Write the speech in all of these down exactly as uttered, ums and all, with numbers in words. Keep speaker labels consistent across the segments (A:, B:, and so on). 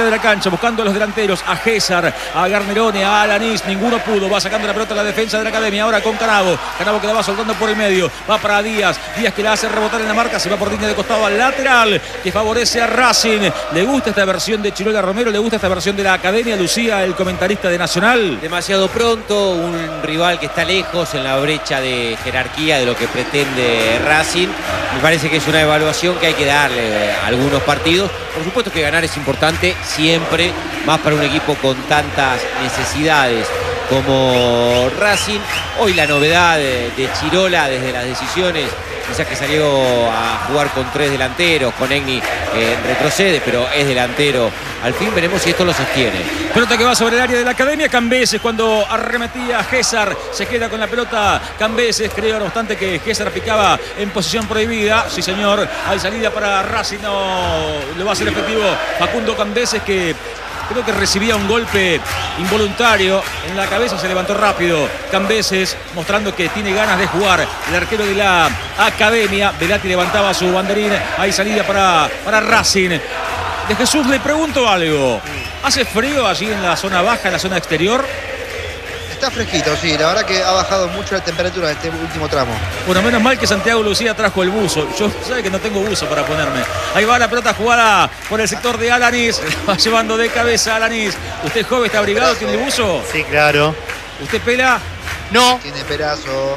A: de la cancha, buscando a los delanteros, a Gésar, a Garnerone, a Alanís, ninguno pudo, va sacando la pelota a la defensa de la Academia, ahora con Canavo, Canavo que la va soltando por el medio, va para Díaz, Díaz que la hace rebotar en la marca, se va por línea de costado al lateral, que favorece a Racing. ¿Le gusta esta versión de Chirola Romero? ¿Le gusta esta versión de la Academia? Lucía, el comentarista de Nacional.
B: Demasiado pronto, un rival que está lejos en la brecha de jerarquía de lo que pretende Racing. Me parece que es una evaluación que hay que darle a algunos partidos. Por supuesto que ganar es importante siempre, más para un equipo con tantas necesidades como Racing. Hoy la novedad de, de Chirola desde las decisiones, quizás que salió a jugar con tres delanteros, con Egni eh, retrocede, pero es delantero. Al fin veremos si esto lo sostiene.
A: Pelota que va sobre el área de la Academia. Cambeses, cuando arremetía Gésar, se queda con la pelota Cambeses. Creo, no obstante, que Gésar picaba en posición prohibida. Sí, señor. Hay salida para Racing. No lo va a hacer efectivo Facundo Cambeses, que creo que recibía un golpe involuntario en la cabeza, se levantó rápido Cambeses, mostrando que tiene ganas de jugar. El arquero de la Academia, Velati levantaba su banderín. Hay salida para, para Racing. De Jesús, le pregunto algo. ¿Hace frío allí en la zona baja, en la zona exterior?
C: Está fresquito, sí. La verdad que ha bajado mucho la temperatura de este último tramo.
A: Bueno, menos mal que Santiago Lucía trajo el buzo. Yo sabe que no tengo buzo para ponerme. Ahí va la pelota jugada por el sector de Alanís. Va llevando de cabeza a Alanís. ¿Usted, joven, está abrigado? ¿Tiene el buzo?
D: Sí, claro.
A: ¿Usted pela?
D: No.
C: Tiene perazo.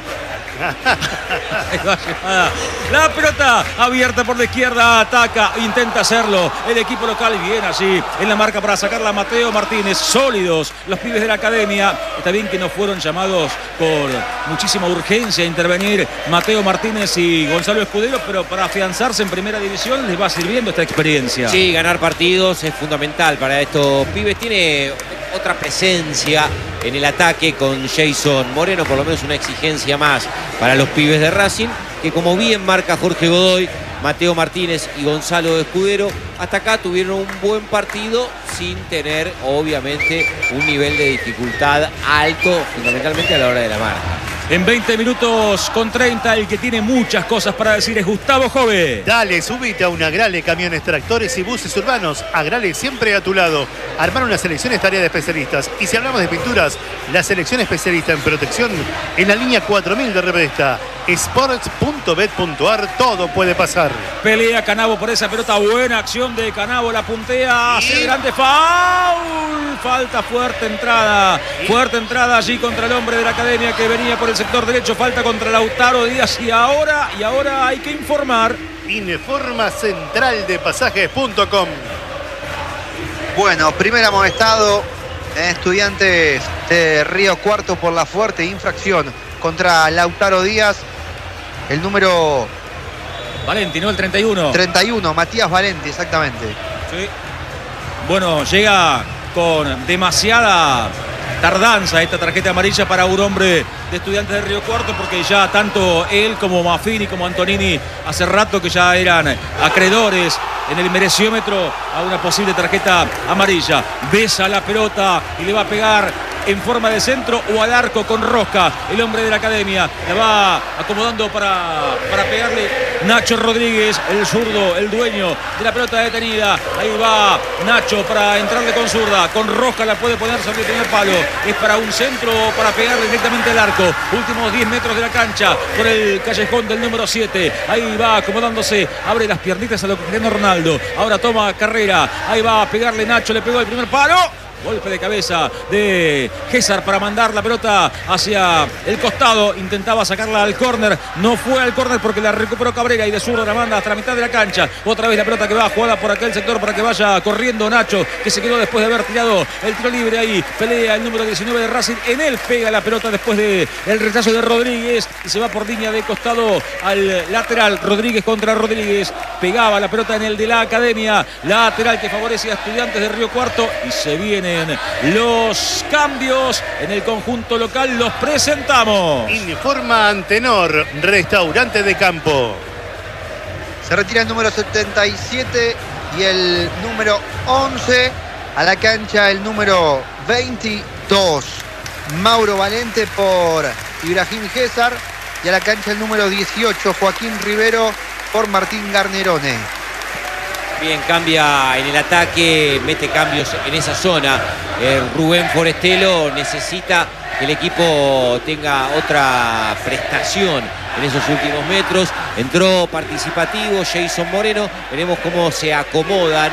A: La pelota abierta por la izquierda, ataca, intenta hacerlo el equipo local, bien allí en la marca para sacarla a Mateo Martínez. Sólidos los pibes de la Academia. Está bien que no fueron llamados por muchísima urgencia a intervenir Mateo Martínez y Gonzalo Escudero, pero para afianzarse en primera división les va sirviendo esta experiencia.
B: Sí, ganar partidos es fundamental para estos pibes. Tiene otra presencia en el ataque con Jason Moreno, por lo menos una exigencia más para los pibes de Racing, que como bien marca Jorge Godoy, Mateo Martínez y Gonzalo Escudero, hasta acá tuvieron un buen partido sin tener, obviamente, un nivel de dificultad alto, fundamentalmente a la hora de la marca.
A: En veinte minutos con treinta, el que tiene muchas cosas para decir es Gustavo Jove.
D: Dale, subite a una Agrale Camiones, Tractores y Buses Urbanos. Agrale siempre a tu lado. Armar una selección es tarea de especialistas. Y si hablamos de pinturas, la selección especialista en protección en la línea cuatro mil de Revesta. Sports punto bet punto ar, todo puede pasar.
A: Pelea Canavo por esa pelota, buena acción de Canavo, la puntea hacia adelante, foul, falta, fuerte entrada, fuerte entrada allí contra el hombre de la Academia que venía por el sector derecho, falta contra Lautaro Díaz y ahora, y ahora hay que informar.
D: Informa Central de Pasajes punto com.
C: Bueno, primer amonestado, eh, Estudiantes de Río Cuarto por la fuerte infracción contra Lautaro Díaz. El número
A: Valenti, ¿no? El treinta y uno.
C: treinta y uno, Matías Valenti, exactamente.
A: Sí. Bueno, llega con demasiada tardanza esta tarjeta amarilla para un hombre de Estudiantes de Río Cuarto, porque ya tanto él como Maffini como Antonini hace rato que ya eran acreedores en el mereciómetro a una posible tarjeta amarilla. Besa la pelota y le va a pegar en forma de centro o al arco con Rosca, el hombre de la Academia. La va acomodando para, para pegarle Nacho Rodríguez, el zurdo, el dueño de la pelota detenida. Ahí va Nacho para entrarle con zurda, con Rosca la puede poner sobre el primer palo. Es para un centro o para pegarle directamente al arco. Últimos diez metros de la cancha por el callejón del número siete. Ahí va acomodándose, abre las piernitas a lo que Cristiano Ronaldo. Ahora toma carrera, ahí va a pegarle Nacho, le pegó el primer palo. Golpe de cabeza de Gésar para mandar la pelota hacia el costado. Intentaba sacarla al córner. No fue al córner porque la recuperó Cabrera y de zurdo la manda hasta la mitad de la cancha. Otra vez la pelota que va jugada por aquel sector para que vaya corriendo Nacho, que se quedó después de haber tirado el tiro libre ahí. Pelea el número diecinueve de Racing. En él pega la pelota después del rechazo de Rodríguez y se va por línea de costado al lateral. Rodríguez contra Rodríguez. Pegaba la pelota en el de la Academia. Lateral que favorece a Estudiantes de Río Cuarto y se viene los cambios en el conjunto local. Los presentamos.
D: Informa Antenor, restaurante de campo.
C: Se retira el número setenta y siete y el número once. A la cancha el número veintidós, Mauro Valente por Ibrahim Gésar. Y a la cancha el número dieciocho, Joaquín Rivero por Martín Garnerone.
B: Bien, cambia en el ataque, mete cambios en esa zona. Eh, Rubén Forestelo necesita que el equipo tenga otra prestación en esos últimos metros. Entró participativo Jason Moreno. Veremos cómo se acomodan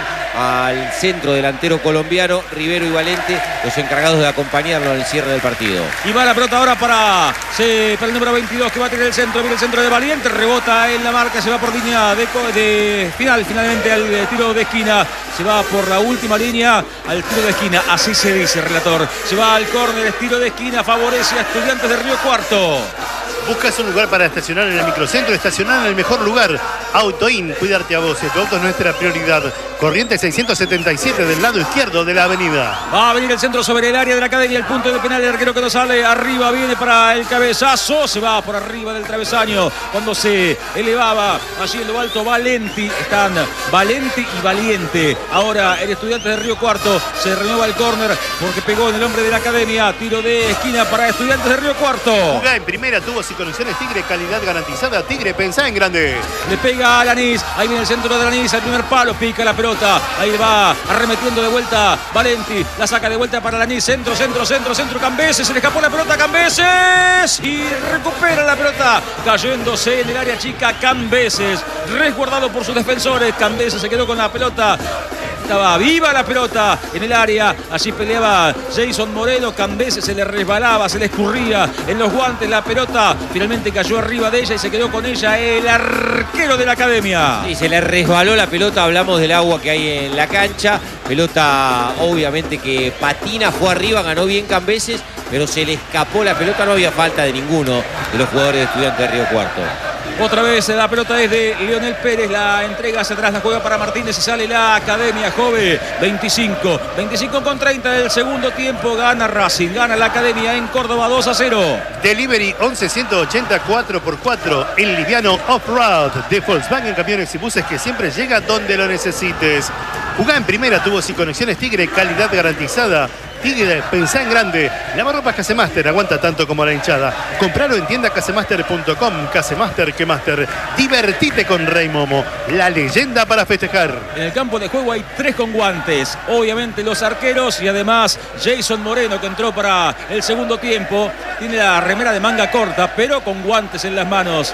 B: al centro delantero colombiano, Rivero y Valente, los encargados de acompañarlo en el cierre del partido.
A: Y va la pelota ahora para, se, para el número veintidós, que va a tener el centro. Viene el centro de Valiente, rebota en la marca, se va por línea de, de final, finalmente al tiro de esquina. Se va por la última línea al tiro de esquina, así se dice, relator. Se va al córner, tiro de esquina, favorece a Estudiantes de Río Cuarto.
D: Buscas un lugar para estacionar en el microcentro, estacionar en el mejor lugar. Autoin, cuidarte a vos, tu auto es nuestra prioridad. Corrientes seiscientos setenta y siete del lado izquierdo de la avenida.
A: Va a venir el centro sobre el área de la Academia, el punto de penal, el arquero que no sale, arriba viene para el cabezazo, se va por arriba del travesaño, cuando se elevaba allí en lo alto Valenti, están Valenti y Valiente. Ahora el Estudiante de Río Cuarto se renueva el córner porque pegó en el hombre de la Academia, tiro de esquina para Estudiantes de Río Cuarto.
D: Jugá en primera, tuvo y conexiones Tigre, calidad garantizada. Tigre, pensá en grande.
A: Le pega a Lanís, ahí viene el centro de Lanís, al primer palo, pica la pelota, ahí va arremetiendo de vuelta Valenti, la saca de vuelta para Lanís, centro, centro, centro, centro, Cambeses, se le escapó la pelota a Cambeses y recupera la pelota, cayéndose en el área chica Cambeses, resguardado por sus defensores. Cambeses se quedó con la pelota. Estaba viva la pelota en el área, allí peleaba Jason Moreno, Cambeses se le resbalaba, se le escurría en los guantes la pelota, finalmente cayó arriba de ella y se quedó con ella el arquero de la Academia.
B: Y se le resbaló la pelota, hablamos del agua que hay en la cancha, pelota obviamente que patina, fue arriba, ganó bien Cambeses, pero se le escapó la pelota, no había falta de ninguno de los jugadores de Estudiantes de Río Cuarto.
A: Otra vez la pelota es de Leonel Pérez, la entrega hacia atrás, la juega para Martínez y sale la Academia. Jove, veinticinco, veinticinco con treinta del segundo tiempo, gana Racing, gana la Academia en Córdoba dos a cero.
D: Delivery once ciento ochenta cuatro por cuatro, el liviano off-road de Volkswagen Camiones y Buses que siempre llega donde lo necesites. Jugá en primera, tubos y conexiones Tigre, calidad garantizada. Tigre, pensá en grande. Lavarropas Casemaster, aguanta tanto como la hinchada. Compralo en tienda casemaster punto com. Casemaster, que Master. Divertite con Rey Momo, la leyenda para festejar.
A: En el campo de juego hay tres con guantes. Obviamente los arqueros y además Jason Moreno, que entró para el segundo tiempo. Tiene la remera de manga corta, pero con guantes en las manos.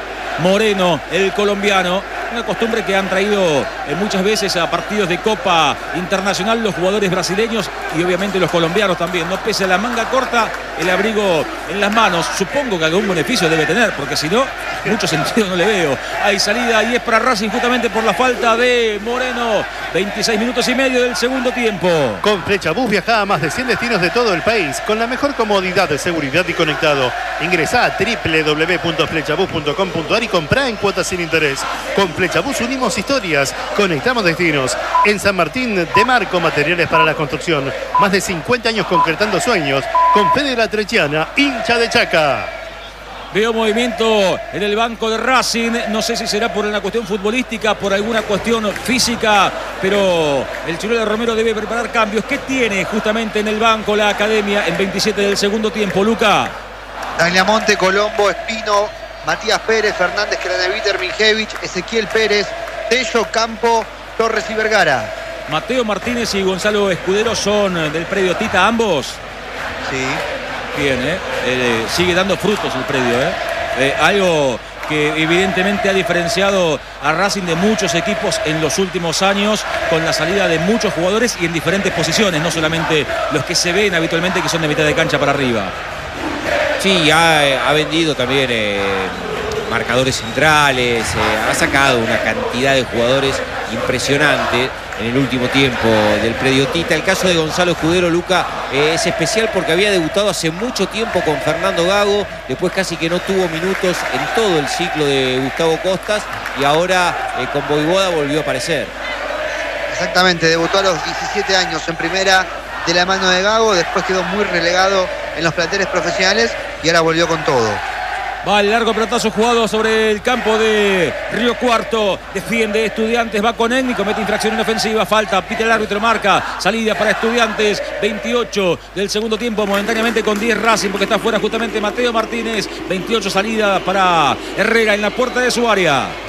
A: Moreno, el colombiano, una costumbre que han traído muchas veces a partidos de Copa Internacional los jugadores brasileños y obviamente los colombianos también. No pese a la manga corta, el abrigo en las manos. Supongo que algún beneficio debe tener, porque si no, mucho sentido no le veo. Hay salida y es para Racing justamente por la falta de Moreno. veintiséis minutos y medio del segundo tiempo.
D: Con Flechabús viaja a más de cien destinos de todo el país con la mejor comodidad de seguridad y conectado. Ingresá a doble u doble u doble u punto flechabús punto com punto a r y comprá en cuotas sin interés. Con Flechabús unimos historias, conectamos destinos. En San Martín de Marco, materiales para la construcción. Más de cincuenta años concretando sueños. Con Fede La Trechiana, hincha de Chaca.
A: Veo movimiento en el banco de Racing, no sé si será por una cuestión futbolística, por alguna cuestión física, pero el Chirola Romero debe preparar cambios. ¿Qué tiene justamente en el banco la Academia en veintisiete del segundo tiempo, Luca?
C: Dagliamonte, Colombo, Espino, Matías Pérez, Fernández, Craneviter, Mijevich, Ezequiel Pérez, Tello, Campo, Torres y Vergara.
A: Mateo Martínez y Gonzalo Escudero son del predio Tita, ambos.
C: Sí.
A: Bien, ¿eh? Eh, sigue dando frutos el predio, ¿eh? Eh, algo que evidentemente ha diferenciado a Racing de muchos equipos en los últimos años, con la salida de muchos jugadores y en diferentes posiciones, no solamente los que se ven habitualmente, que son de mitad de cancha para arriba.
B: Sí, ha, ha vendido también eh, marcadores centrales, eh, ha sacado una cantidad de jugadores impresionante en el último tiempo del predio Tita. El caso de Gonzalo Escudero, Luca, eh, es especial porque había debutado hace mucho tiempo con Fernando Gago, después casi que no tuvo minutos en todo el ciclo de Gustavo Costas y ahora eh, con Voivoda volvió a aparecer.
C: Exactamente, debutó a los diecisiete años en primera de la mano de Gago, después quedó muy relegado en los planteles profesionales y ahora volvió con todo.
A: Va el largo pelotazo jugado sobre el campo de Río Cuarto. Defiende Estudiantes, va con él y comete infracción en ofensiva. Falta, pita el árbitro, marca. Salida para Estudiantes, veintiocho del segundo tiempo, momentáneamente con diez Racing, porque está fuera justamente Mateo Martínez. veintiocho salida para Herrera en la puerta de su área.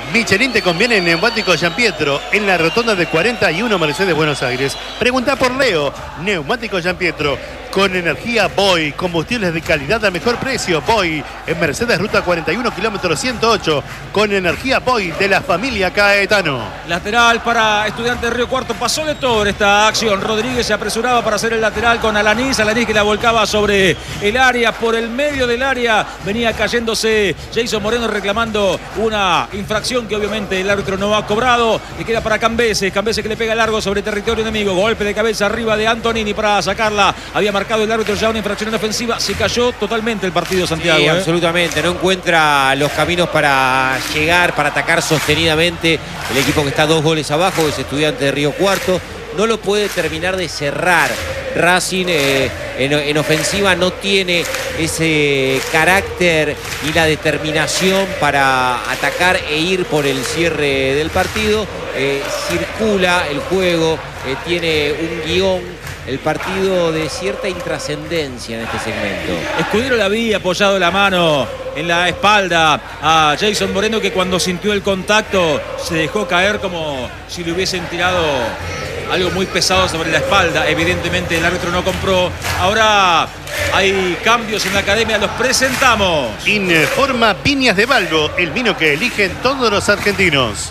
D: Michelin te conviene en Neumáticos Giampietro, en la rotonda de cuarenta y uno Mercedes Buenos Aires. Pregunta por Leo. Neumáticos Giampietro, con energía Boy, combustibles de calidad al mejor precio. Boy, en Mercedes Ruta cuarenta y uno, kilómetro ciento ocho, con energía Boy de la familia Caetano.
A: Lateral para Estudiantes de Río Cuarto. Pasó de todo en esta acción. Rodríguez se apresuraba para hacer el lateral con Alanís. Alanís que la volcaba sobre el área. Por el medio del área venía cayéndose Jason Moreno reclamando una infracción que obviamente el árbitro no ha cobrado. Y queda para Cambeses. Cambeses que le pega largo sobre territorio enemigo. Golpe de cabeza arriba de Antonini para sacarla. Había marcado el árbitro ya una infracción en ofensiva. Se cayó totalmente el partido, Santiago.
B: Sí,
A: ¿eh?
B: absolutamente. No encuentra los caminos para llegar, para atacar sostenidamente el equipo que está dos goles abajo, que es Estudiantes de Río Cuarto. No lo puede terminar de cerrar. Racing eh, en, en ofensiva no tiene ese carácter y la determinación para atacar e ir por el cierre del partido. Eh, circula el juego, eh, tiene un guión. El partido de cierta intrascendencia en este segmento.
A: Escudero le había apoyado la mano en la espalda a Jason Moreno, que cuando sintió el contacto se dejó caer como si le hubiesen tirado algo muy pesado sobre la espalda. Evidentemente el árbitro no compró. Ahora hay cambios en la academia, los presentamos.
D: Informa Viñas de Balbo, el vino que eligen todos los argentinos.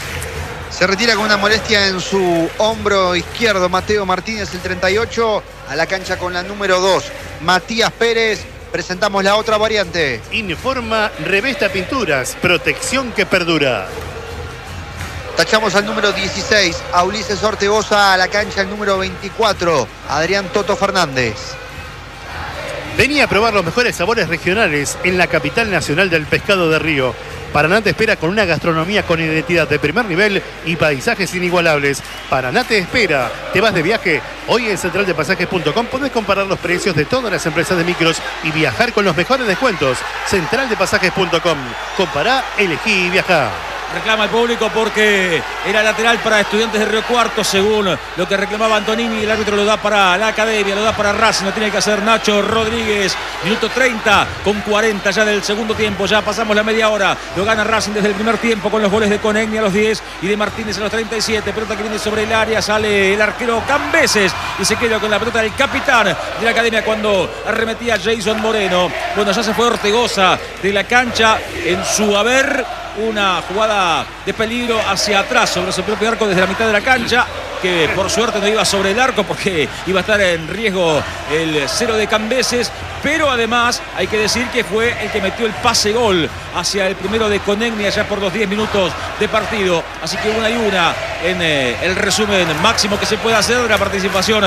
C: Se retira con una molestia en su hombro izquierdo Mateo Martínez, el treinta y ocho, a la cancha con la número dos, Matías Pérez. Presentamos la otra variante.
D: Informa Revesta Pinturas, protección que perdura.
C: Tachamos al número dieciséis, a Ulises Ortegoza, a la cancha el número veinticuatro, Adrián Toto Fernández.
D: Venía a probar los mejores sabores regionales en la capital nacional del pescado de Río. Paraná te espera con una gastronomía con identidad de primer nivel y paisajes inigualables. Paraná te espera. ¿Te vas de viaje? Hoy en central de pasajes punto com podés comparar los precios de todas las empresas de micros y viajar con los mejores descuentos. central de pasajes punto com. Compará, elegí y viajá.
A: Reclama el público porque era lateral para Estudiantes de Río Cuarto, según lo que reclamaba Antonini. El árbitro lo da para la academia, lo da para Racing, lo tiene que hacer Nacho Rodríguez. Minuto treinta con cuarenta ya del segundo tiempo, ya pasamos la media hora. Lo gana Racing desde el primer tiempo con los goles de Conegni a los diez y de Martínez a los treinta y siete. Pelota que viene sobre el área, sale el arquero Cambeses y se queda con la pelota del capitán de la academia cuando arremetía Jason Moreno. Bueno, ya se fue Ortegoza de la cancha en su haber. Una jugada de peligro hacia atrás sobre su propio arco desde la mitad de la cancha, que por suerte no iba sobre el arco porque iba a estar en riesgo el cero de Cambeses, pero además hay que decir que fue el que metió el pase gol hacia el primero de Conegni allá por los diez minutos de partido. Así que una y una en eh, el resumen máximo que se puede hacer de la participación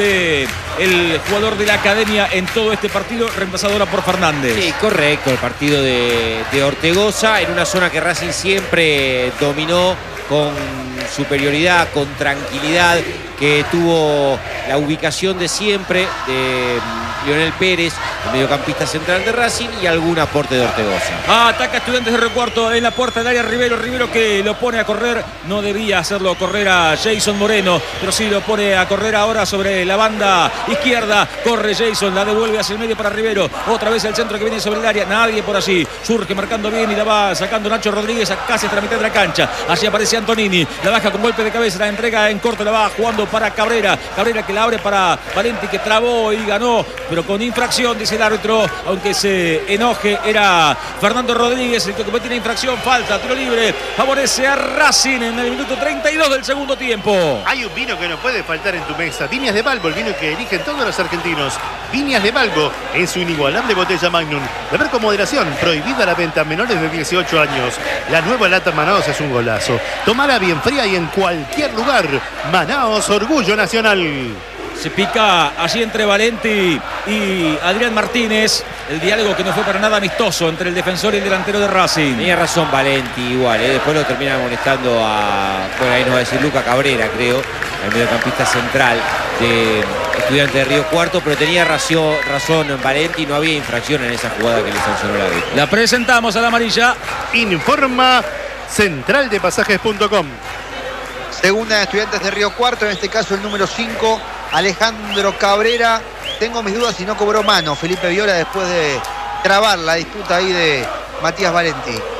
A: del jugador de la academia en todo este partido, reemplazado ahora por Fernández.
B: Sí, correcto, el partido de, de Ortegoza en una zona que Racing siempre dominó con superioridad, con tranquilidad, que tuvo la ubicación de siempre de Lionel Pérez, el mediocampista central de Racing, y algún aporte de Ortegoza.
A: Ah, ataca Estudiantes de Río Cuarto en la puerta del área. Rivero, Rivero que lo pone a correr, no debía hacerlo correr a Jason Moreno, pero sí lo pone a correr ahora sobre la banda izquierda. Corre Jason, la devuelve hacia el medio para Rivero, otra vez el centro que viene sobre el área, nadie por allí, surge marcando bien y la va sacando Nacho Rodríguez a casi hasta la mitad de la cancha. Allí aparece Antonini, la baja con golpe de cabeza, la entrega en corto, la va jugando para Cabrera, Cabrera que la abre para Valenti, que trabó y ganó, pero con infracción, dice el árbitro, aunque se enoje. Era Fernando Rodríguez el que comete una infracción, falta, tiro libre, favorece a Racing en el minuto treinta y dos del segundo tiempo.
D: Hay un vino que no puede faltar en tu mesa, Viñas de Balbo, el vino que eligen todos los argentinos. Viñas de Balbo en su inigualable botella Magnum. Beber con moderación, prohibida la venta a menores de dieciocho años. La nueva lata Manaos es un golazo. Tómala bien fría y en cualquier lugar. Manaos, orgullo nacional.
A: Se pica allí entre Valenti y Adrián Martínez. El diálogo que no fue para nada amistoso entre el defensor y el delantero de Racing.
B: Tenía razón Valenti igual, ¿eh? Después lo termina molestando a, bueno, ahí nos va a decir Luca Cabrera, creo, el mediocampista central de Estudiantes de Río Cuarto, pero tenía razón, razón Valenti, no había infracción en esa jugada que le sancionó la árbitro.
A: La presentamos a la amarilla.
D: Informa central de pasajes punto com.
C: Segunda de Estudiantes de Río Cuarto, en este caso el número cinco, Alejandro Cabrera. Tengo mis dudas si no cobró mano Felipe Viola después de trabar la disputa ahí de Matías Valenti.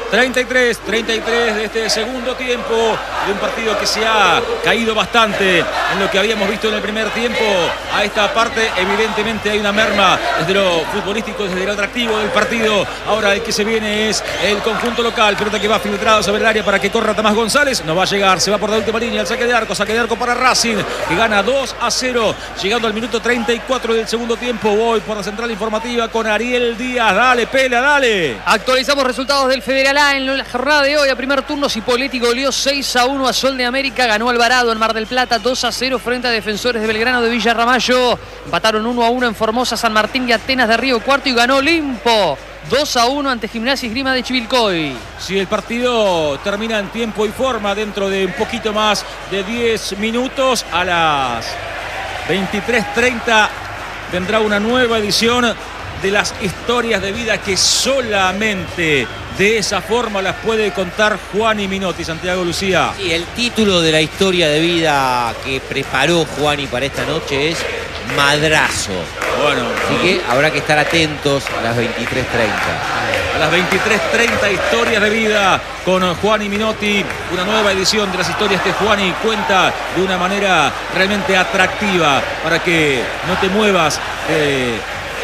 A: treinta y tres, treinta y tres de este segundo tiempo de un partido que se ha caído bastante en lo que habíamos visto en el primer tiempo. A esta parte evidentemente hay una merma desde lo futbolístico, desde lo atractivo del partido. Ahora el que se viene es el conjunto local. Pelota que va filtrado sobre el área para que corra Tomás González. No va a llegar, se va por la última línea. El saque de arco, saque de arco para Racing, que gana dos a cero. Llegando al minuto treinta y cuatro del segundo tiempo. Voy por la central informativa con Ariel Díaz. Dale, Pela, dale.
E: Actualizamos resultados del Federal A en la jornada de hoy. A primer turno, Cipolletti goleó seis a uno a Sol de América. Ganó Alvarado en Mar del Plata dos a cero frente a Defensores de Belgrano de Villa Ramallo. Empataron uno a uno en Formosa, San Martín y Atenas de Río Cuarto. Y ganó Olimpo dos a uno ante Gimnasia y Esgrima de Chivilcoy.
A: Si el partido termina en tiempo y forma dentro de un poquito más de diez minutos, a las veintitrés treinta tendrá una nueva edición de las historias de vida que solamente de esa forma las puede contar Juani Minotti. Santiago, Lucía.
B: Sí, el título de la historia de vida que preparó Juani para esta noche es Madrazo.
A: Bueno,
B: así que habrá que estar atentos a las veintitrés treinta.
A: A las veintitrés treinta, historias de vida con Juani Minotti. Una nueva edición de las historias que Juani cuenta de una manera realmente atractiva para que no te muevas eh,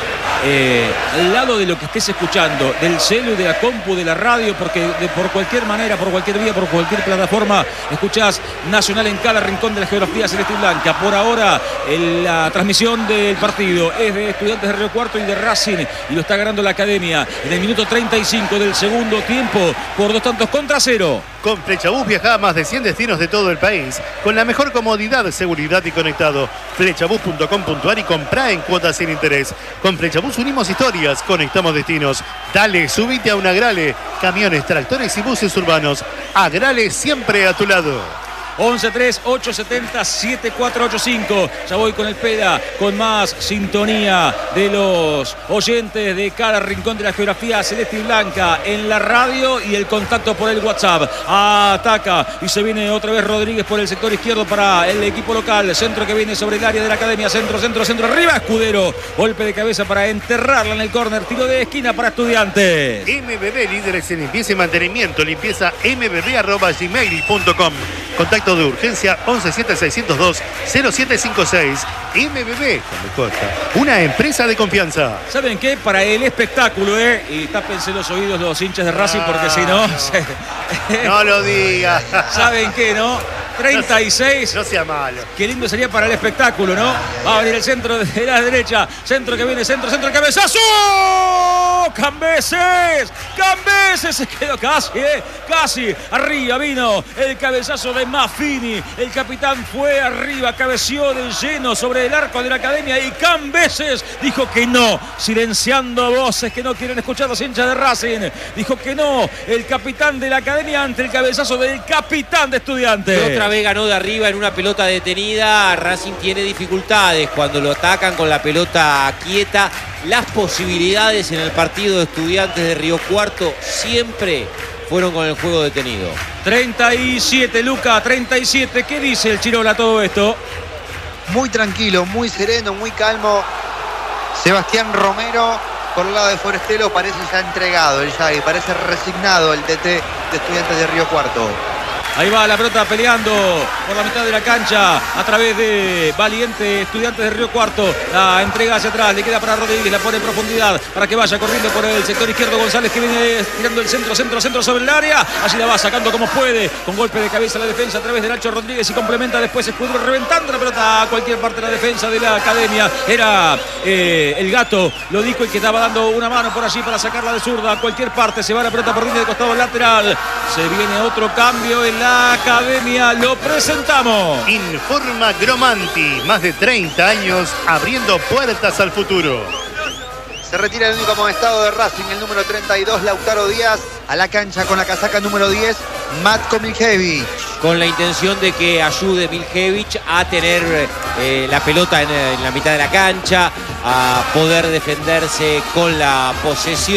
A: Eh, al lado de lo que estés escuchando, del celu, de la compu, de la radio, porque de, por cualquier manera, por cualquier vía, por cualquier plataforma, escuchás Nacional en cada rincón de la geografía celeste y blanca. Por ahora, el, la transmisión del partido es de Estudiantes de Río Cuarto y de Racing, y lo está ganando la Academia en el minuto treinta y cinco del segundo tiempo por dos tantos contra cero.
D: Con Flechabús viaja a más de cien destinos de todo el país, con la mejor comodidad, seguridad y conectado. Flechabús punto com punto ar y comprá en cuotas sin interés. Con Flechabús unimos historias, conectamos destinos. Dale, subite a un Agrale. Camiones, tractores y buses urbanos. Agrale, siempre a tu lado.
A: once tres ocho siete cero siete cuatro ocho cinco. Ya voy con el Peda, con más sintonía de los oyentes de cada rincón de la geografía celeste y blanca en la radio y el contacto por el WhatsApp. Ataca y se viene otra vez Rodríguez por el sector izquierdo para el equipo local. Centro que viene sobre el área de la Academia. Centro, centro, centro. Arriba Escudero. Golpe de cabeza para enterrarla en el córner. Tiro de esquina para Estudiantes.
D: M B B, líderes en limpieza y mantenimiento. Limpieza m b b arroba gmail punto com. Contacto de urgencia once siete seiscientos dos cero siete cinco seis. M B B, con B corta, una empresa de confianza.
A: ¿Saben qué? Para el espectáculo, ¿eh? Y tápense los oídos los hinchas de Racing, porque si no...
D: No, no lo diga.
A: ¿Saben qué, no? treinta y seis.
D: No sea malo.
A: Qué lindo sería para el espectáculo, ¿no? Va a venir el centro de la derecha. Centro que viene, centro, centro, cabezazo. Cambeses. Cambeses se quedó casi, ¿eh? Casi. Arriba vino el cabezazo de Maffini. El capitán fue arriba, cabeció de lleno sobre el arco de la Academia y Cambeses dijo que no, silenciando voces que no quieren escuchar los hinchas de Racing. Dijo que no, el capitán de la Academia ante el cabezazo del capitán de Estudiantes.
B: Y otra vez ganó de arriba en una pelota detenida. Racing tiene dificultades cuando lo atacan con la pelota quieta. Las posibilidades en el partido de Estudiantes de Río Cuarto siempre fueron con el juego detenido.
A: treinta y siete, Luca, treinta y siete. ¿Qué dice el Chirola todo esto?
C: Muy tranquilo, muy sereno, muy calmo. Sebastián Romero por el lado de Forestelo parece ya entregado, el Yagui, parece resignado el D T de Estudiantes de Río Cuarto.
A: Ahí va la pelota peleando por la mitad de la cancha a través de Valiente Estudiantes de Río Cuarto. La entrega hacia atrás, le queda para Rodríguez, la pone en profundidad para que vaya corriendo por el sector izquierdo. González que viene tirando el centro, centro, centro sobre el área. Allí la va sacando como puede, con golpe de cabeza la defensa a través de Nacho Rodríguez y complementa después Escudero reventando la pelota a cualquier parte de la defensa de la Academia. Era eh, el Gato, lo dijo, y que estaba dando una mano por allí para sacarla de zurda a cualquier parte. Se va la pelota por línea de costado lateral. Se viene otro cambio en la Academia, lo presentamos.
D: Informa Gromanti, más de treinta años abriendo puertas al futuro.
C: Se retira el único amonestado de Racing, el número treinta y dos, Lautaro Díaz, a la cancha con la casaca número diez, Matko Miljevic.
B: Con la intención de que ayude Miljevic a tener eh, la pelota en, en la mitad de la cancha, a poder defenderse con la posesión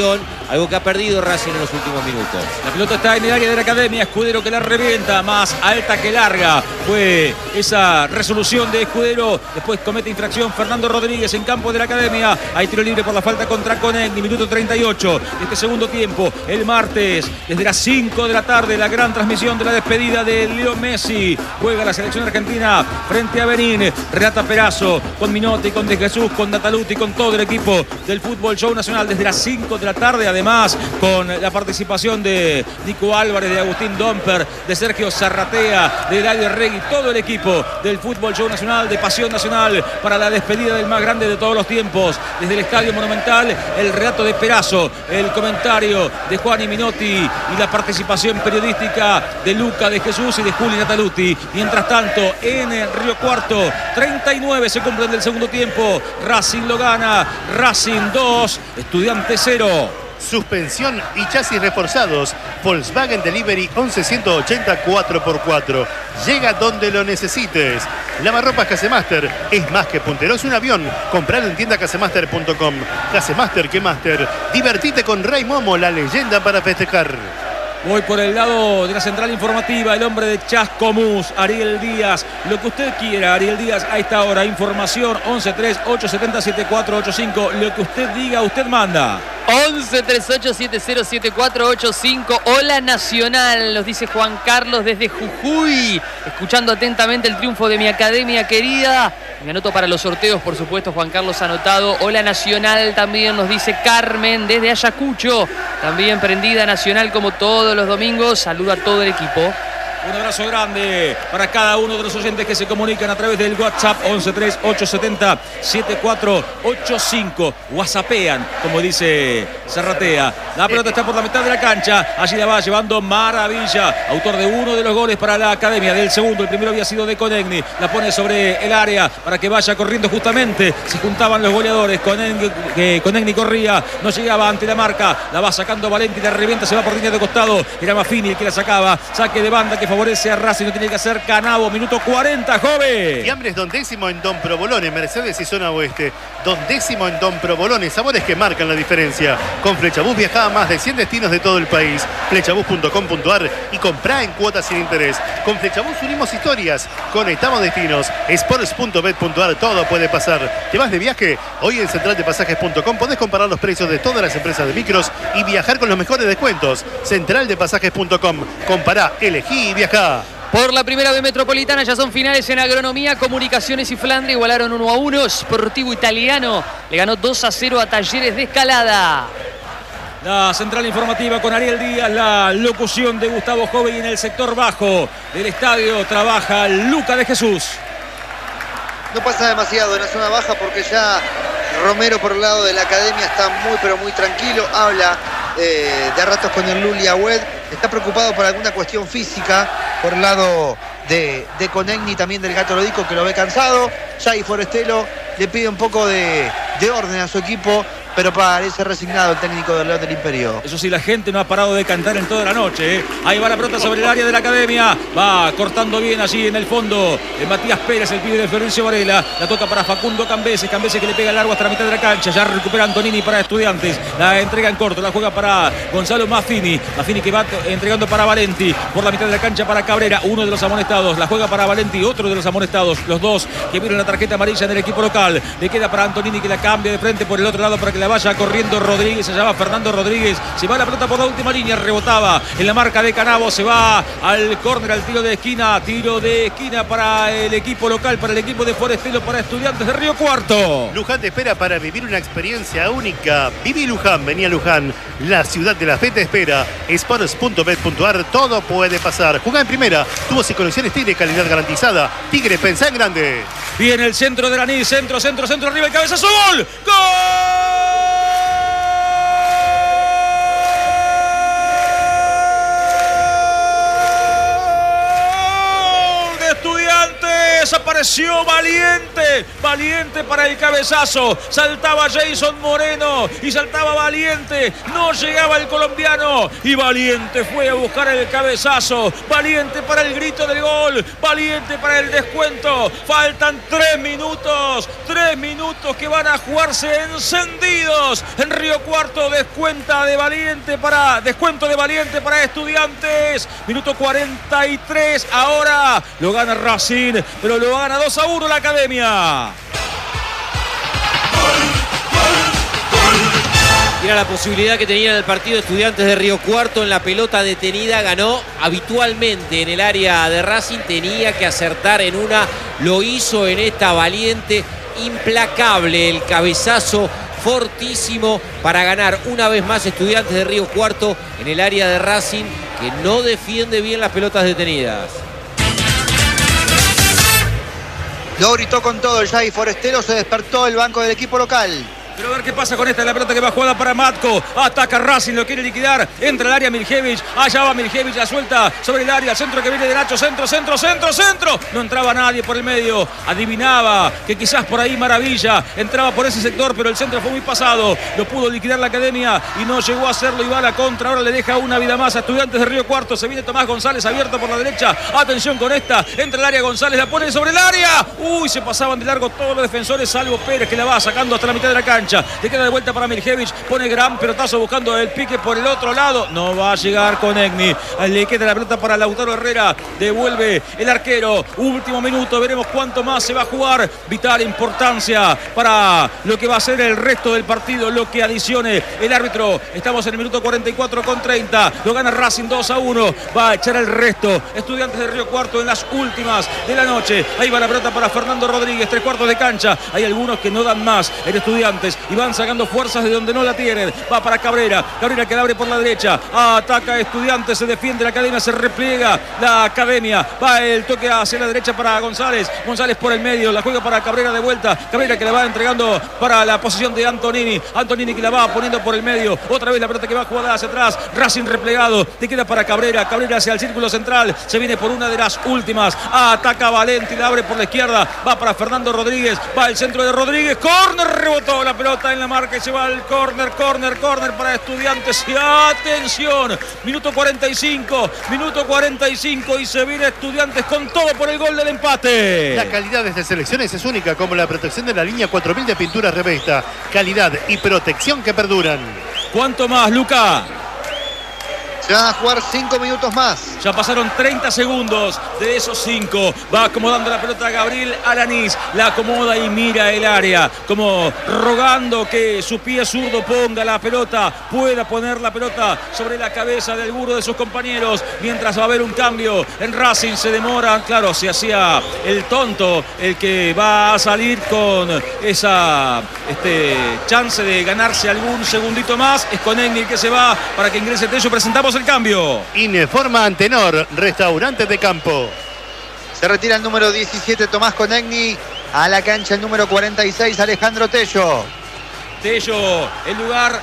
B: algo que ha perdido Racing en los últimos minutos.
A: La pelota está en el área de la Academia, Escudero que la revienta, más alta que larga. Fue esa resolución de Escudero, después comete infracción Fernando Rodríguez en campo de la Academia. Hay tiro libre por la falta contra Conegni, minuto treinta y ocho de este segundo tiempo. El martes, desde las cinco de la tarde, la gran transmisión de la despedida de Leo Messi. Juega la selección argentina frente a Benín. Relata Perazo, con Minotti, con De Jesús, con Nataluti, con todo el equipo del Fútbol Show Nacional desde las cinco de la tarde. Además, con la participación de Nico Álvarez, de Agustín Domper, de Sergio Zarratea, de Eladio Regui, todo el equipo del Fútbol Show Nacional, de Pasión Nacional, para la despedida del más grande de todos los tiempos. Desde el Estadio Monumental, el relato de Perazo, el comentario de Juan Minotti y la participación periodística de Luca De Jesús y de Juli Nataluti. Mientras tanto, en Río Cuarto, treinta y nueve se cumplen del segundo tiempo. Racing lo gana, Racing dos, Estudiantes cero.
D: Suspensión y chasis reforzados. Volkswagen Delivery once ciento ochenta cuatro por cuatro. Llega donde lo necesites. Lavarropas Casemaster es más que puntero, es un avión. Compralo en tienda casemaster punto com. Casemaster, que master. Divertite con Ray Momo, la leyenda para festejar.
A: Voy por el lado de la central informativa, el hombre de Chascomús, Ariel Díaz. Lo que usted quiera, Ariel Díaz, a esta hora. Información once tres ocho siete cero siete cuatro ocho cinco. Lo que usted diga, usted manda.
E: once tres ocho siete cero siete cuatro ocho cinco. Hola Nacional, nos dice Juan Carlos desde Jujuy, escuchando atentamente el triunfo de mi academia querida. Me anoto para los sorteos, por supuesto. Juan Carlos anotado. Hola Nacional también nos dice Carmen desde Ayacucho, también prendida Nacional como todos los domingos. Saludo a todo el equipo.
A: Un abrazo grande para cada uno de los oyentes que se comunican a través del WhatsApp once tres ocho siete cero siete cuatro ocho cinco. Whatsappean, como dice Zarratea. La pelota está por la mitad de la cancha. Allí la va llevando Maravilla, autor de uno de los goles para la Academia. Del segundo, el primero había sido de Conegni. La pone sobre el área para que vaya corriendo justamente. Se juntaban los goleadores. Conegni, eh, Conegni corría, no llegaba ante la marca. La va sacando Valenti, la revienta, se va por línea de costado. Era Maffini el que la sacaba. Saque de banda que favorece a Racing, no tiene que hacer Canavo. Minuto cuarenta, joven.
D: Fiambres Don Décimo en Don Provolone, Mercedes y zona oeste. Don Décimo en Don Provolone, sabores que marcan la diferencia. Con Flechabús viaja a más de cien destinos de todo el país. Flechabús punto com punto ar y comprá en cuotas sin interés. Con Flechabús unimos historias, conectamos destinos. Sports punto bet punto ar, todo puede pasar. ¿Te vas de viaje? Hoy en central de pasajes punto com podés comparar los precios de todas las empresas de micros y viajar con los mejores descuentos. central de pasajes punto com. Compará, elegí y viajá.
E: Por la primera B metropolitana ya son finales en agronomía. Comunicaciones y Flandre igualaron uno a uno. Sportivo Italiano le ganó dos a cero a Talleres de Escalada.
A: La central informativa con Ariel Díaz, la locución de Gustavo Jove, y en el sector bajo del estadio trabaja Luca De Jesús.
C: No pasa demasiado en la zona baja porque ya Romero por el lado de la Academia está muy pero muy tranquilo. Habla eh, de a ratos con el Luli Agüed. Está preocupado por alguna cuestión física por el lado de, de Conegni, también del Gato Lodico, que lo ve cansado. Jay Forestelo le pide un poco de, de orden a su equipo, pero parece resignado el técnico del León del Imperio.
A: Eso sí, la gente no ha parado de cantar en toda la noche, ¿eh? Ahí va la pelota sobre el área de la Academia. Va cortando bien allí en el fondo de Matías Pérez, el pibe de Florencio Varela. La toca para Facundo Cambeses. Cambeses que le pega largo hasta la mitad de la cancha. Ya recupera Antonini para Estudiantes. La entrega en corto. La juega para Gonzalo Maffini. Maffini que va entregando para Valenti. Por la mitad de la cancha para Cabrera, uno de los amonestados. La juega para Valenti, otro de los amonestados. Los dos que vieron la tarjeta amarilla en el equipo local. Le queda para Antonini, que la cambia de frente por el otro lado para que la vaya corriendo Rodríguez. Se llama Fernando Rodríguez. Se va la pelota por la última línea. Rebotaba en la marca de Canavo. Se va al córner, al tiro de esquina. Tiro de esquina para el equipo local, para el equipo de Forestelo, para Estudiantes de Río Cuarto.
D: Luján te espera para vivir una experiencia única. Viví Luján, vení a Luján. La ciudad de la fe te espera. Sports punto bet punto ar, todo puede pasar. Jugá en primera. Tubos y conexiones Tigre, calidad garantizada. Tigre, pensá en grande.
A: Viene el centro de Lanís. Centro, centro, centro, arriba el cabezazo. ¡Gol! ¡Gol! Apareció Valiente, Valiente para el cabezazo. Saltaba Jason Moreno y saltaba Valiente. No llegaba el colombiano y Valiente fue a buscar el cabezazo. Valiente para el grito del gol, Valiente para el descuento. Faltan tres minutos, tres Tres minutos que van a jugarse encendidos en Río Cuarto. Descuenta de Valiente para, descuento de Valiente para Estudiantes. Minuto cuarenta y tres. Ahora lo gana Racing, pero lo gana dos a uno la Academia.
B: Era la posibilidad que tenía en el partido de Estudiantes de Río Cuarto en la pelota detenida. Ganó habitualmente en el área de Racing. Tenía que acertar en una. Lo hizo en esta. Valiente. Implacable el cabezazo. Fortísimo para ganar una vez más Estudiantes de Río Cuarto en el área de Racing, que no defiende bien las pelotas detenidas.
C: Lo gritó con todo el Jai Forestero. Se despertó el banco del equipo local.
A: Pero a ver qué pasa con esta, la pelota que va jugada para Matko. Ataca Racing, lo quiere liquidar. Entra al área Miljevich. Allá va Miljevich, la suelta sobre el área. Centro que viene de Nacho. Centro, centro, centro, centro. No entraba nadie por el medio. Adivinaba que quizás por ahí Maravilla entraba por ese sector, pero el centro fue muy pasado. Lo pudo liquidar la Academia y no llegó a hacerlo. Y va a la contra. Ahora le deja una vida más a Estudiantes de Río Cuarto. Se viene Tomás González abierto por la derecha. Atención con esta. Entra al área González, la pone sobre el área. Uy, se pasaban de largo todos los defensores, salvo Pérez, que la va sacando hasta la mitad de la cancha. Le queda de vuelta para Miljevich, pone gran pelotazo buscando el pique por el otro lado. No va a llegar con Egni. Le queda la pelota para Lautaro Herrera. Devuelve el arquero. Último minuto, veremos cuánto más se va a jugar. Vital importancia para lo que va a ser el resto del partido, lo que adicione el árbitro. Estamos en el minuto cuarenta y cuatro con treinta. Lo gana Racing dos a uno. Va a echar el resto. Estudiantes de Río Cuarto en las últimas de la noche. Ahí va la pelota para Fernando Rodríguez. Tres cuartos de cancha. Hay algunos que no dan más en Estudiantes y van sacando fuerzas de donde no la tienen. Va para Cabrera. Cabrera que la abre por la derecha. Ataca Estudiantes. Se defiende la Academia. Se repliega la Academia. Va el toque hacia la derecha para González. González por el medio. La juega para Cabrera de vuelta. Cabrera que la va entregando para la posición de Antonini. Antonini que la va poniendo por el medio. Otra vez la pelota que va jugada hacia atrás. Racing replegado. Te queda para Cabrera. Cabrera hacia el círculo central. Se viene por una de las últimas. Ataca Valenti. La abre por la izquierda. Va para Fernando Rodríguez. Va el centro de Rodríguez. Corner. Rebotó la pelota en la marca y se va al córner, córner, córner para Estudiantes. Y atención, minuto cuarenta y cinco, minuto cuarenta y cinco y se viene Estudiantes con todo por el gol del empate.
D: La calidad de estas selecciones es única, como la protección de la línea cuatro mil de pinturas Revesta. Calidad y protección que perduran.
A: ¿Cuánto más, Luca?
C: Se van a jugar cinco minutos más.
A: Ya pasaron treinta segundos de esos cinco. Va acomodando la pelota a Gabriel Alanís. La acomoda y mira el área. Como rogando que su pie zurdo ponga la pelota. Pueda poner la pelota sobre la cabeza de alguno de sus compañeros. Mientras va a haber un cambio en Racing. Se demora. Claro, se hacía el tonto. El que va a salir con esa este, chance de ganarse algún segundito más. Es con Egni que se va para que ingrese Tello. Presentamos el cambio.
D: Ineforma Antenor, restaurante de campo.
C: Se retira el número diecisiete Tomás Conegni. A la cancha el número cuarenta y seis Alejandro Tello.
A: Tello, el lugar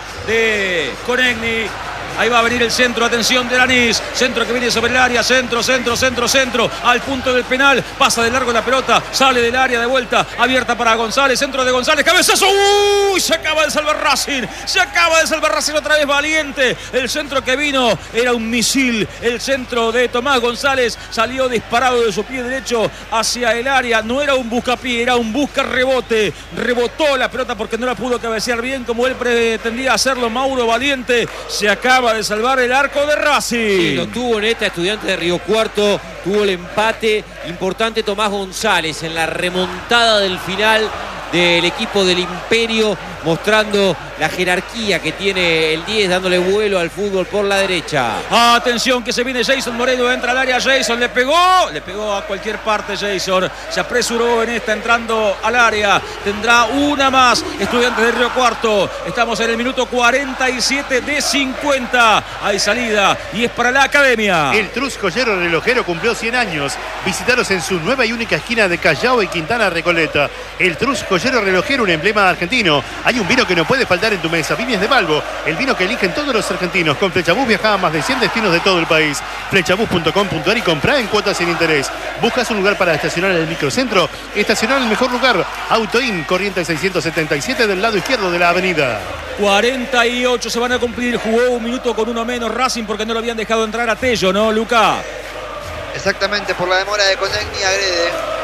A: de Conegni. Ahí va a venir el centro, atención de Alanís. Centro que viene sobre el área, centro, centro, centro, centro. Al punto del penal, pasa de largo la pelota. Sale del área de vuelta, abierta para González. Centro de González, cabezazo. ¡Uy! Se acaba de salvar Racing. Se acaba de salvar Racing otra vez Valiente. El centro que vino era un misil. El centro de Tomás González salió disparado de su pie derecho hacia el área. No era un buscapié, era un busca rebote. Rebotó la pelota porque no la pudo cabecear bien como él pretendía hacerlo Mauro Valiente. Se acaba de salvar el arco de Racing.
B: Sí, lo tuvo en esta Estudiantes de Río Cuarto, tuvo el empate importante Tomás González en la remontada del final del equipo del Imperio, mostrando la jerarquía que tiene el diez, dándole vuelo al fútbol por la derecha.
A: Atención que se viene Jason Moreno, entra al área Jason, le pegó, le pegó a cualquier parte Jason, se apresuró en esta entrando al área, tendrá una más Estudiantes de Río Cuarto, estamos en el minuto cuarenta y siete de cincuenta, hay salida y es para la Academia.
D: El Trus Joyero Relojero cumplió cien años, visitaros en su nueva y única esquina de Callao y Quintana Recoleta. El Trus Joyero Relojero, un emblema argentino. Hay un vino que no puede faltar en tu mesa, Viñas de Balbo, el vino que eligen todos los argentinos. Con Flechabús viaja a más de cien destinos de todo el país. Flechabús punto com punto ar y comprá en cuotas sin interés. ¿Buscas un lugar para estacionar en el microcentro? Estacionar en el mejor lugar. Autoin, Corrientes seiscientos setenta y siete del lado izquierdo de la avenida.
A: cuarenta y ocho se van a cumplir, jugó un minuto con uno menos Racing porque no lo habían dejado entrar a Tello, ¿no, Luca?
C: Exactamente, por la demora de Conegni agrede.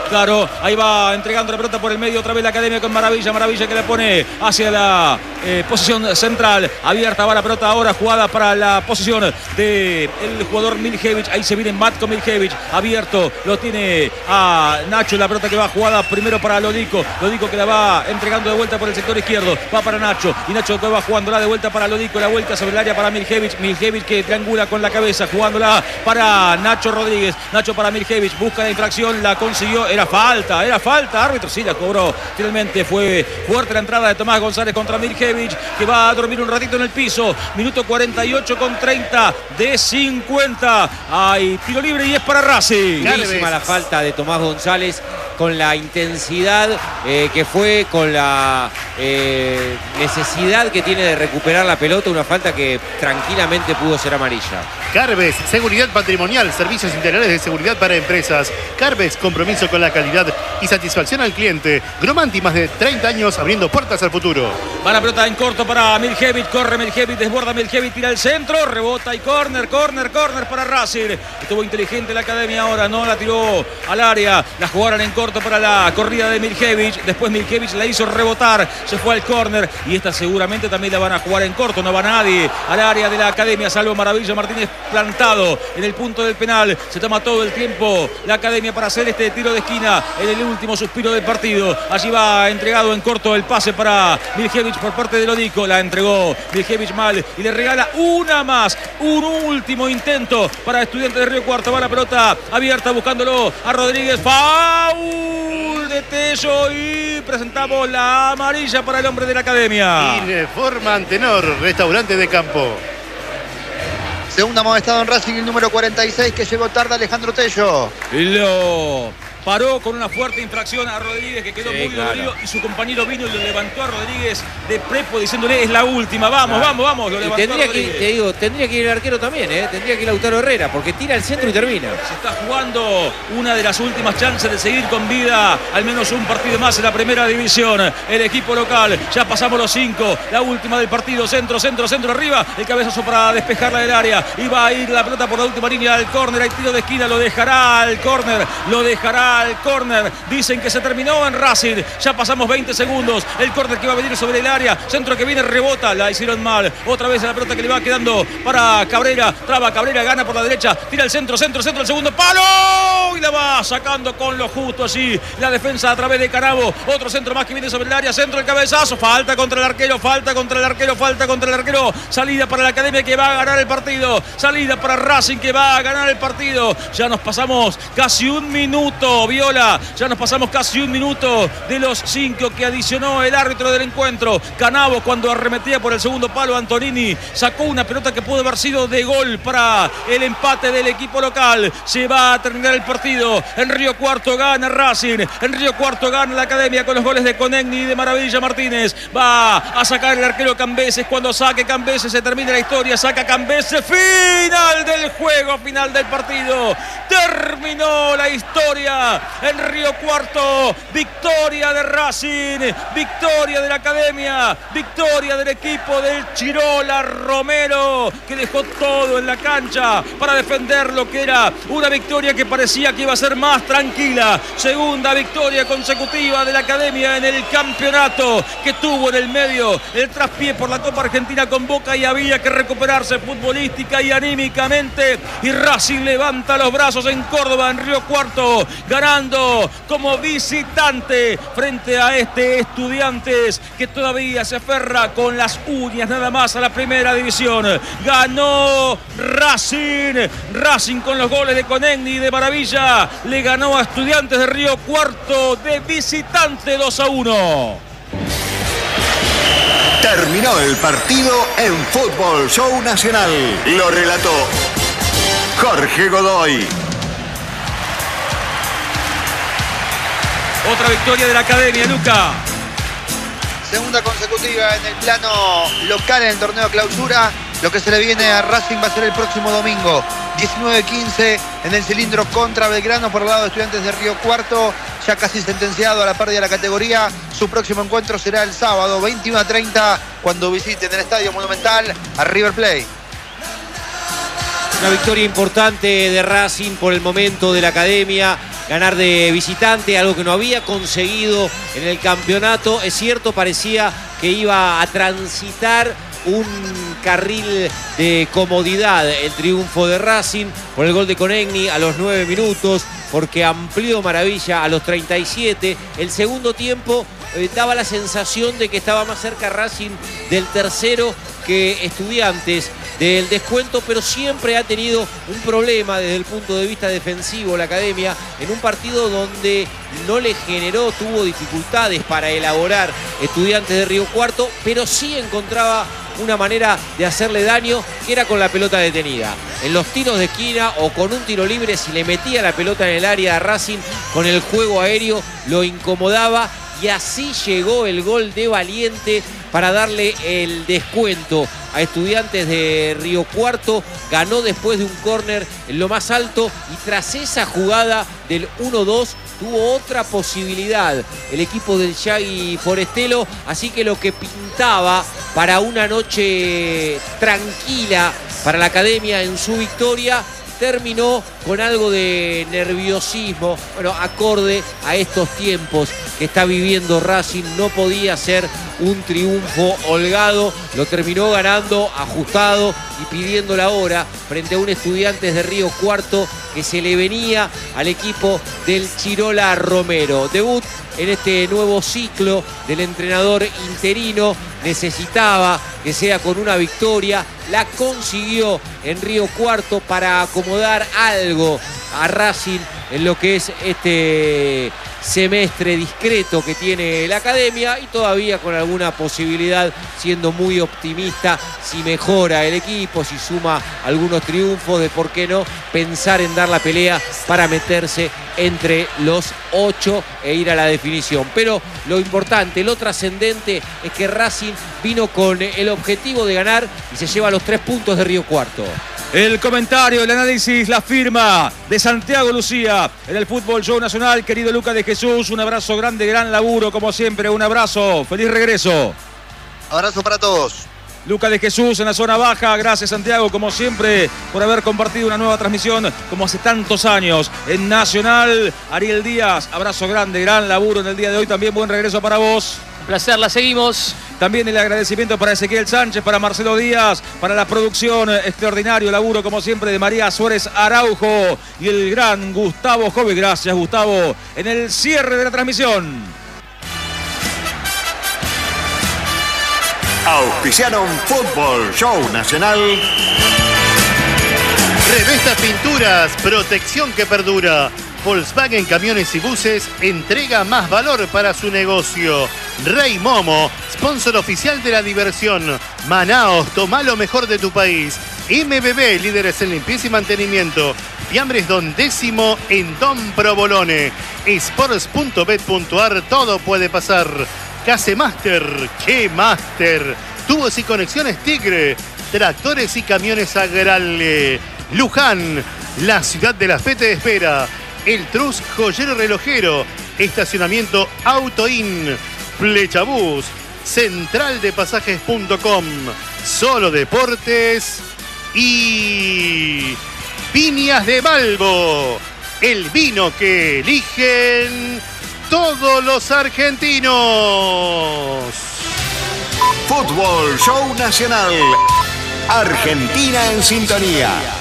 A: Claro, ahí va entregando la pelota por el medio otra vez la Academia con Maravilla. Maravilla que la pone hacia la eh, posición central. Abierta va la pelota ahora, jugada para la posición del jugador Miljevic. Ahí se viene Matko Miljevic. Abierto, lo tiene a Nacho. La pelota que va jugada primero para Lodico. Lodico que la va entregando de vuelta por el sector izquierdo. Va para Nacho. Y Nacho que va jugándola de vuelta para Lodico. La vuelta sobre el área para Miljevic. Miljevic que triangula con la cabeza. Jugándola para Nacho Rodríguez. Nacho para Miljevic. Busca la infracción. La consiguió. Era falta. Era falta. Árbitro sí la cobró. Finalmente fue fuerte la entrada de Tomás González contra Miljevic, que va a dormir un ratito en el piso. Minuto cuarenta y ocho con treinta de cincuenta. Hay tiro libre y es para Racing.
B: Clarísima la falta de Tomás González, con la intensidad eh, que fue, con la eh, necesidad que tiene de recuperar la pelota. Una falta que tranquilamente pudo ser amarilla.
D: Carves, seguridad patrimonial, servicios integrales de seguridad para empresas. Carves, compromiso con la calidad y satisfacción al cliente. Gromanti, más de treinta años abriendo puertas al futuro.
A: Va la pelota en corto para Miljevic. Corre Miljevic, desborda Miljevic, tira el centro, rebota y córner, córner, córner para Racing. Estuvo inteligente la Academia ahora, no la tiró al área. La jugaron en corto para la corrida de Miljevic. Después Miljevic la hizo rebotar, se fue al córner. Y esta seguramente también la van a jugar en corto. No va nadie al área de la Academia, salvo Maravilla Martínez plantado en el punto del penal. Se toma todo el tiempo la Academia para hacer este tiro de esquina en el último suspiro del partido. Allí va entregado en corto el pase para Miljevic por parte de Lodico. La entregó Miljevic mal y le regala una más. Un último intento para Estudiantes de Río Cuarto. Va la pelota abierta buscándolo a Rodríguez. Foul de Tello y presentamos la amarilla para el hombre de la Academia.
D: Informa Antenor, restaurante de campo.
C: Segunda amonestado en Racing, el número cuarenta y seis, que llegó tarde, Alejandro Tello.
A: Lo paró con una fuerte infracción a Rodríguez, que quedó
B: Sí,
A: muy
B: claro.
A: dolorido, y su compañero vino y lo levantó a Rodríguez de prepo diciéndole es la última, vamos, vamos, vamos. Lo
B: Y
A: levantó a
B: tendría que,
A: Rodríguez.
B: te digo, tendría que ir el arquero también, ¿eh? Tendría que ir Lautaro Herrera, porque tira al centro y termina.
A: Se está jugando una de las últimas chances de seguir con vida, al menos un partido más en la primera división. El equipo local, ya pasamos los cinco, la última del partido, centro, centro, centro, arriba, el cabezazo para despejarla del área, y va a ir la pelota por la última línea al córner, hay tiro de esquina, lo dejará al córner, lo dejará al córner. Dicen que se terminó en Racing, ya pasamos veinte segundos, el córner que va a venir sobre el área, centro que viene, rebota, la hicieron mal, otra vez la pelota que le va quedando para Cabrera, traba Cabrera, gana por la derecha, tira el centro, centro, centro, el segundo palo, y la va sacando con lo justo así, la defensa a través de Canabo, otro centro más que viene sobre el área, centro, el cabezazo, falta contra el arquero, falta contra el arquero, falta contra el arquero, salida para la Academia que va a ganar el partido, salida para Racing que va a ganar el partido, ya nos pasamos casi un minuto, Viola, ya nos pasamos casi un minuto de los cinco que adicionó el árbitro del encuentro. Canabo, cuando arremetía por el segundo palo, Antonini sacó una pelota que pudo haber sido de gol para el empate del equipo local. Se va a terminar el partido. En Río Cuarto gana Racing, en Río Cuarto gana la Academia con los goles de Conegni y de Maravilla Martínez. Va a sacar el arquero Cambeses. Cuando saque Cambeses se termina la historia. Saca Cambeses. Final del juego, final del partido. Terminó la historia en Río Cuarto. Victoria de Racing, victoria de la Academia, victoria del equipo del Chirola Romero, que dejó todo en la cancha para defender lo que era una victoria que parecía que iba a ser más tranquila. Segunda victoria consecutiva de la Academia en el campeonato, que tuvo en el medio el traspié por la Copa Argentina con Boca y había que recuperarse futbolística y anímicamente, y Racing levanta los brazos en Córdoba, en Río Cuarto, ganando como visitante frente a este Estudiantes que todavía se aferra con las uñas nada más a la primera división. Ganó Racing, Racing con los goles de Conegni y de Maravilla, le ganó a Estudiantes de Río Cuarto de visitante dos a uno.
F: Terminó el partido en Fútbol Show Nacional. Lo relató Jorge Godoy.
A: Otra victoria de la Academia, Luca.
C: Segunda consecutiva en el plano local en el torneo clausura. Lo que se le viene a Racing va a ser el próximo domingo, diecinueve quince, en el cilindro contra Belgrano por el lado de Estudiantes de Río Cuarto. Ya casi sentenciado a la pérdida de la categoría. Su próximo encuentro será el sábado, veintiuno a treinta, cuando visiten el Estadio Monumental a River Plate.
B: Una victoria importante de Racing por el momento de la Academia. ganar de visitante, algo que no había conseguido en el campeonato. Es cierto, parecía que iba a transitar un carril de comodidad el triunfo de Racing por el gol de Konechny a los nueve minutos, porque amplió Maravilla a los treinta y siete. El segundo tiempo eh, daba la sensación de que estaba más cerca Racing del tercero que Estudiantes del descuento, pero siempre ha tenido un problema desde el punto de vista defensivo la Academia, en un partido donde no le generó, tuvo dificultades para elaborar Estudiantes de Río Cuarto, pero sí encontraba una manera de hacerle daño, que era con la pelota detenida. En los tiros de esquina o con un tiro libre, si le metía la pelota en el área a Racing, con el juego aéreo lo incomodaba, y así llegó el gol de Valiente para darle el descuento a Estudiantes de Río Cuarto. Ganó después de un córner en lo más alto, y tras esa jugada del uno dos tuvo otra posibilidad el equipo del Yagi Forestelo, así que lo que pintaba para una noche tranquila para la Academia en su victoria terminó con algo de nerviosismo, bueno, acorde a estos tiempos que está viviendo Racing. No podía ser un triunfo holgado, lo terminó ganando ajustado y pidiendo la hora frente a un Estudiantes de Río Cuarto que se le venía al equipo del Chirola Romero. Debut en este nuevo ciclo del entrenador interino, necesitaba que sea con una victoria, la consiguió en Río Cuarto para acomodar algo a Racing en lo que es este semestre discreto que tiene la Academia, y todavía con alguna posibilidad, siendo muy optimista, si mejora el equipo, si suma algunos triunfos, de por qué no pensar en dar la pelea para meterse entre los ocho e ir a la definición. Pero lo importante, lo trascendente, es que Racing vino con el objetivo de ganar y se lleva los tres puntos de Río Cuarto.
A: El comentario, el análisis, la firma de Santiago Lucía en el Fútbol Show Nacional. Querido Lucas de Jesús, un abrazo grande, gran laburo como siempre, un abrazo, feliz regreso.
C: Abrazo para todos.
A: Lucas de Jesús en la zona baja, gracias Santiago como siempre por haber compartido una nueva transmisión como hace tantos años en Nacional. Ariel Díaz, abrazo grande, gran laburo en el día de hoy, también buen regreso para vos.
E: Un placer, la seguimos.
A: También el agradecimiento para Ezequiel Sánchez, para Marcelo Díaz, para la producción, extraordinario laburo como siempre de María Suárez Araujo y el gran Gustavo Jove. Gracias Gustavo en el cierre de la transmisión.
F: Auspiciaron Fútbol Show Nacional.
D: Revesta Pinturas, protección que perdura. Volkswagen Camiones y Buses entrega más valor para su negocio. Rey Momo, sponsor oficial de la diversión. Manaos, toma lo mejor de tu país. M B B, líderes en limpieza y mantenimiento. Fiambres Don Décimo en Don Provolone. Sports punto bet punto ar, todo puede pasar. Case Master, ¡qué Master! Tubos y conexiones Tigre. Tractores y camiones Agrale. Luján, la ciudad de la fe te espera. El Trus Joyero Relojero, estacionamiento Autoin, Flechabús, central de pasajes punto com, Solo Deportes y Viñas de Balbo, el vino que eligen todos los argentinos.
F: Fútbol Show Nacional. Argentina en sintonía.